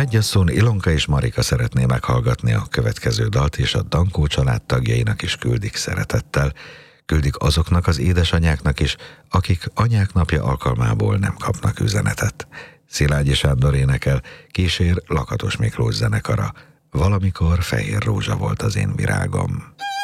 Megyasszón Ilonka és Marika szeretné meghallgatni a következő dalt, és a Dankó család tagjainak is küldik szeretettel. Küldik azoknak az édesanyáknak is, akik anyák napja alkalmából nem kapnak üzenetet. Szilágyi Sándor énekel, kísér Lakatos Miklós zenekara. Valamikor fehér rózsa volt az én virágom.